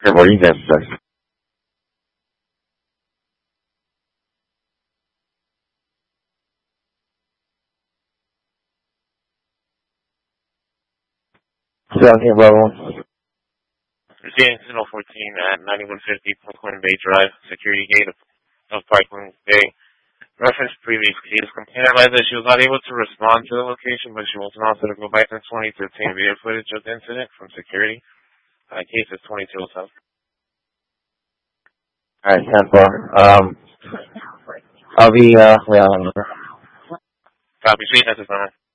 Good morning, that's sir. Talking about Receiving signal 14 at 9150 Parkland Bay Drive, security gate of Parkland Bay. Reference previous case. Complainant advised that she was not able to respond to the location, but she was also to go back in 2013 video footage of the incident from security. Case is 2207. alright, 10-4. I'll be wait on the number. Copy sheet, that's it,